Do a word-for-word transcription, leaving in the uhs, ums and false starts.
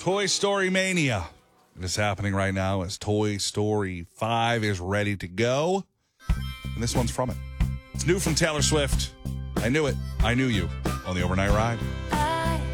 Toy Story Mania. It is happening right now as Toy Story five is ready to go. And this one's from it. It's new from Taylor Swift. I knew it. I knew you on the Overnight Ride.